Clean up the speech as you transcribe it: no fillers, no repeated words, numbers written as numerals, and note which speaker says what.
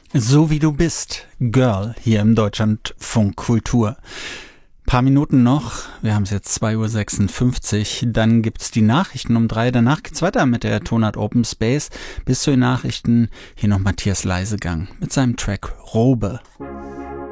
Speaker 1: So wie du bist, Girl, hier im Deutschlandfunk Kultur. Paar Minuten noch, wir haben es jetzt 2:56 Uhr, dann gibt's die Nachrichten um 3 Uhr, danach geht's weiter mit der Tonart Open Space. Bis zu den Nachrichten hier noch Matthias Leisegang mit seinem Track Robe.